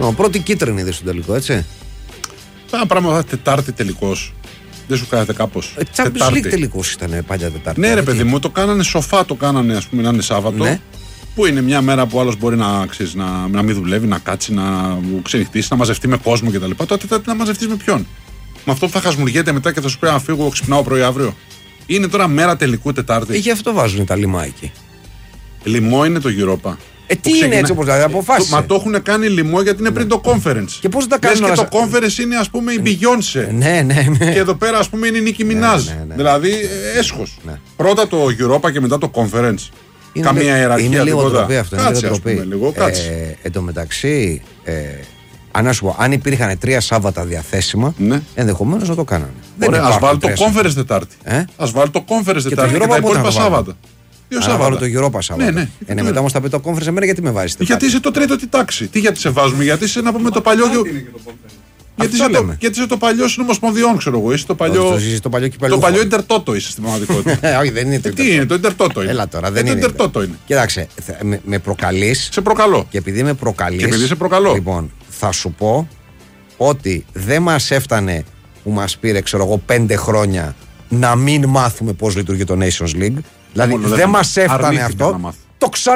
Πρώτη κίτρινη είδε στο τελικό, έτσι. Τα πράγματα Τετάρτη τελικός. Δεν σου κάνετε κάπως. Champions League τελικός ήταν παλιά Τετάρτη. Ναι, ρε παιδί μου, το κάνανε σοφά, το κάνανε ας πούμε να είναι Σάββατο. Ναι. Που είναι μια μέρα που άλλος μπορεί να μην δουλεύει, να κάτσει, να ξενυχτήσει, να μαζευτεί με κόσμο κτλ. Τότε Τετάρτη να μαζευτεί με ποιον? Με αυτό που θα χασμουριέται μετά και θα σου πει να φύγω, ξυπνάω πρωί αύριο. Είναι τώρα μέρα τελικού Τετάρτη. Γι' αυτό βάζουν τα λιμάκι. Λιμό είναι το Europa. Τι είναι έτσι όπως δηλαδή, αποφάσισε. Μα το έχουν κάνει λιμό γιατί είναι πριν το conference. Και πώς τα κάνουν? Και το conference είναι ας πούμε η Beyoncé. Ναι. Και εδώ πέρα ας πούμε είναι η Nicki Minaj. Δηλαδή έσχος. Πρώτα το Europa και μετά το conference. Καμία ιεραρχία. Είναι λίγο τροπή αυτό. Κάτσε ας πούμε λίγο. Εν τω μεταξύ, αν υπήρχαν 3 Σάββατα διαθέσιμα, ενδεχομένως να το κάνανε. Ας βάλει το conference Τετάρτη. Ας βάλει το conference Τετάρτη και τα υπόλοιπα Σάββατα. Να βάλω το Europa Σάββατο. Μετά όμως θα πει το conference εμένα, γιατί με βάζετε? Γιατί είσαι το τρίτο τη τάξη. Τι γιατί σε βάζουμε? Γιατί είσαι να πούμε το παλιό. Γιατί είσαι το παλιό συνομοσπονδιών, ξέρω εγώ. Είσαι το παλιό. Το παλιό Ιντερτότο είσαι στην πραγματικότητα. Όχι, δεν είναι το. Τι είναι, το Ιντερτότο είναι. Έλα τώρα, δεν είναι. Το Ιντερτότο είναι. Κοίταξε, με προκαλείς. Σε προκαλώ. Και επειδή με προκαλείς. Και επειδή σε προκαλώ. Λοιπόν, θα σου πω ότι δεν μας έφτανε που μας πήρε, ξέρω εγώ, 5 χρόνια να μην μάθουμε πώς λειτουργεί το Nations League. Δηλαδή δεν μας έφτανε αυτό. Το